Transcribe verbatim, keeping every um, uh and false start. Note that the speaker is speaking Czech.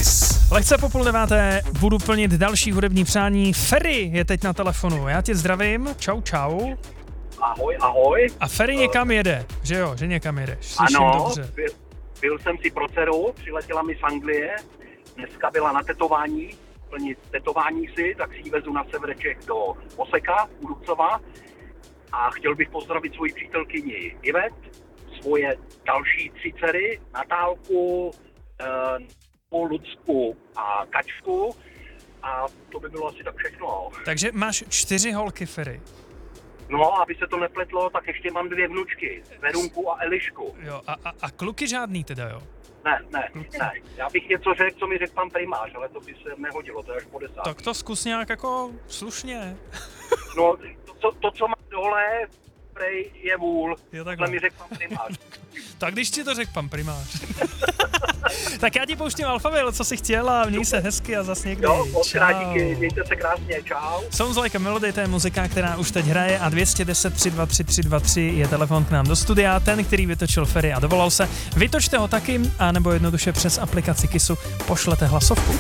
Kiss. Lehce po půl deváté budu plnit další hudební přání. Ferry je teď na telefonu. Já tě zdravím. Čau, čau. Ahoj, ahoj. A Ferry někam jede, že jo, že někam jedeš. Slyším ano, dobře. byl, byl jsem si pro dceru, přiletěla mi z Anglie, dneska byla na tetování, plnit tetování si, tak si ji vezu na sever Čech do Oseka, u Ducova a chtěl bych pozdravit svoji přítelkyni Ivet, svoje další tři dcery, Natálku, eh, Lucku a Kačku a to by bylo asi tak všechno. Takže máš čtyři holky, Ferry. No, aby se to nepletlo, tak ještě mám dvě vnučky, Verunku a Elišku. Jo, a, a, a kluky žádný teda, jo? Ne, ne, ne. Já bych něco řekl, co mi řekl pan primář, ale to by se nehodilo, to je až po desát. Tak to zkus nějak jako slušně. No, to, to, to co má dole, prej je vůl, Jo, takhle mi řekl pan primář. Tak když ti to řekl pan primář. Tak já ti pouštím Alphaville, co jsi chtěl a měj se hezky a zas někdy. Jo, moc krát díky, mějte se krásně, čau. Sounds Like a Melody, to je muzika, která už teď hraje a dvě jedna deset tři dva tři tři dva tři je telefon k nám do studia. Ten, který vytočil Ferry a dovolal se, vytočte ho taky, anebo jednoduše přes aplikaci Kissu pošlete hlasovku.